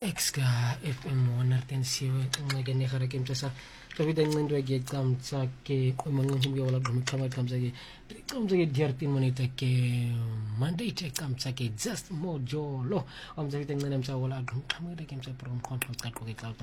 Exka FM 107 nxeke negara ke mtsa Tawida ngindo ke camtsa ke manqinjimi wala gumchama camtsa ke diartin monita ke mandate camtsa ke just mojolo amza ke ngene mtsa wala gumchama ke mtsa prom control ka